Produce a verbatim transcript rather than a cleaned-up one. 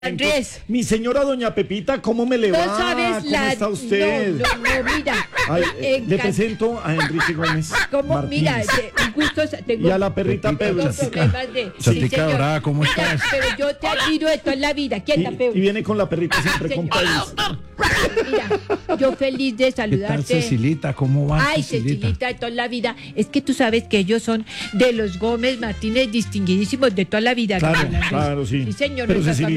Andrés. Mi señora doña Pepita, ¿cómo me le No va? sabes ¿Cómo la... está usted? No, no, no, mira. Ay, eh, le encan- presento a Enrique Gómez ¿Cómo? Mira, Martínez. de- un gusto. Tengo, Y a la perrita tengo Peula. problemas de... Chatica señor. dorada, ¿cómo Mira, estás? Pero yo te admiro de toda la vida. Y, Quieta, Peula. y viene con la perrita siempre con Señor. pelos. Mira, yo feliz de ¿Qué tal, saludarte. Cecilita? ¿Cómo va, Ay, Cecilita? Cecilita de toda la vida. Es que tú sabes que ellos son de los Gómez Martínez distinguidísimos de toda la vida. Claro, Gabriel Andrés. claro, sí. Sí, señor. Pero nuestra Cecilita